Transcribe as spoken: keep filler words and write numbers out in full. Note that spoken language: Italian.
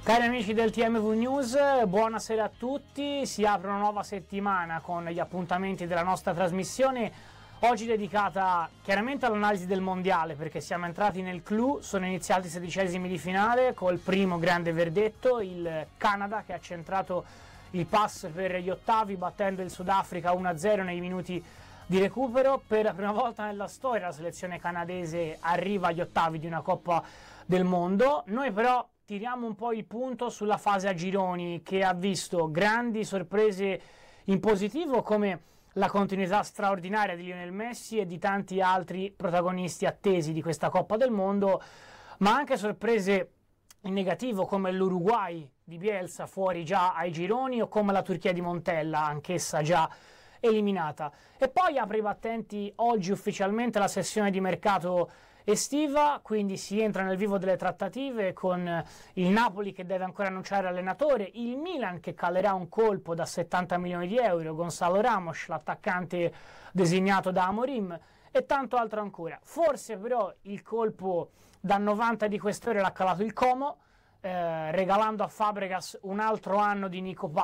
Cari amici del T M V News, buonasera a tutti. Si apre una nuova settimana con gli appuntamenti della nostra trasmissione, oggi dedicata chiaramente all'analisi del mondiale, perché siamo entrati nel clou, sono iniziati i sedicesimi di finale col primo grande verdetto, il Canada che ha centrato il pass per gli ottavi battendo il Sudafrica uno a zero nei minuti di recupero. Per la prima volta nella storia la selezione canadese arriva agli ottavi di una Coppa del Mondo. Noi però tiriamo un po' il punto sulla fase a gironi, che ha visto grandi sorprese in positivo come la continuità straordinaria di Lionel Messi e di tanti altri protagonisti attesi di questa Coppa del Mondo, ma anche sorprese in negativo come l'Uruguay di Bielsa fuori già ai gironi o come la Turchia di Montella, anch'essa già eliminata. E poi apre i battenti oggi ufficialmente la sessione di mercato estiva, quindi si entra nel vivo delle trattative con il Napoli che deve ancora annunciare allenatore, il Milan che calerà un colpo da settanta milioni di euro, Gonzalo Ramos, l'attaccante designato da Amorim, e tanto altro ancora. Forse però il colpo da novanta di queste ore l'ha calato il Como, eh, regalando a Fabregas un altro anno di Nico